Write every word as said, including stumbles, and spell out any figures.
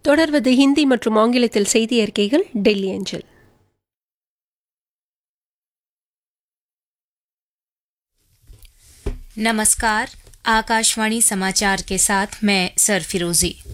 தொடர்வது ஹிந்தி மற்றும் ஆங்கிலத்தில் செய்தி அறிக்கைகள் டெல்லி அஞ்சல். नमस्कार, आकाशवाणी समाचार के साथ मैं सर फिरोजी.